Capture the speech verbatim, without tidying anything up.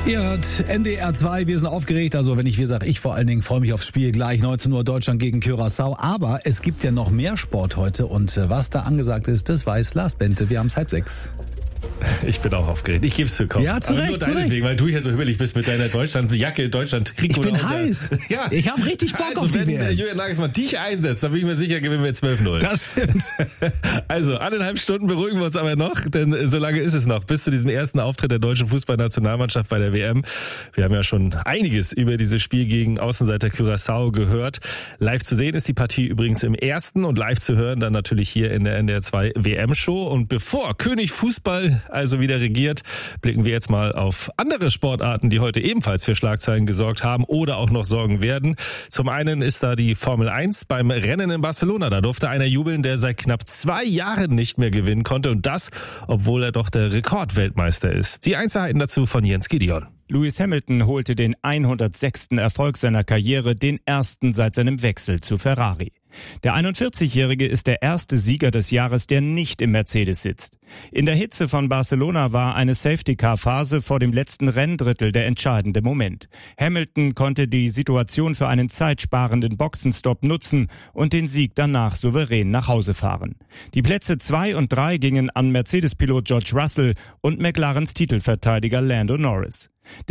Ihr hört N D R zwei, wir sind aufgeregt, also wenn ich wir sage, ich vor allen Dingen freue mich aufs Spiel, gleich neunzehn Uhr Deutschland gegen Curaçao, aber es gibt ja noch mehr Sport heute und was da angesagt ist, das weiß Lars Bente, wir haben es halb sechs. Ich bin auch aufgeregt. Ich gebe es zu, komm. Ja, zu Aber Recht, nur zu deinetwegen, weil du hier so hübbelig bist mit deiner Deutschland-Jacke, Deutschland-Trikot. Ich bin heiß. Ja. Ich habe richtig Bock also, auf die wenn W M. Julian Nagelsmann dich einsetzt, dann bin ich mir sicher, gewinnen wir zwölf null. Das stimmt. Also, eineinhalb Stunden beruhigen wir uns aber noch, denn so lange ist es noch, bis zu diesem ersten Auftritt der deutschen Fußballnationalmannschaft bei der W M. Wir haben ja schon einiges über dieses Spiel gegen Außenseiter Curaçao gehört. Live zu sehen ist die Partie übrigens im ersten und live zu hören dann natürlich hier in der N D R zwei W M-Show. Und bevor König Fußball also wieder regiert, blicken wir jetzt mal auf andere Sportarten, die heute ebenfalls für Schlagzeilen gesorgt haben oder auch noch sorgen werden. Zum einen ist da die Formel eins beim Rennen in Barcelona. Da durfte einer jubeln, der seit knapp zwei Jahren nicht mehr gewinnen konnte. Und das, obwohl er doch der Rekordweltmeister ist. Die Einzelheiten dazu von Jens Gideon. Lewis Hamilton holte den hundertsechsten Erfolg seiner Karriere, den ersten seit seinem Wechsel zu Ferrari. Der einundvierzigjährige ist der erste Sieger des Jahres, der nicht im Mercedes sitzt. In der Hitze von Barcelona war eine Safety-Car-Phase vor dem letzten Renndrittel der entscheidende Moment. Hamilton konnte die Situation für einen zeitsparenden Boxenstopp nutzen und den Sieg danach souverän nach Hause fahren. Die Plätze zwei und drei gingen an Mercedes-Pilot George Russell und McLarens Titelverteidiger Lando Norris.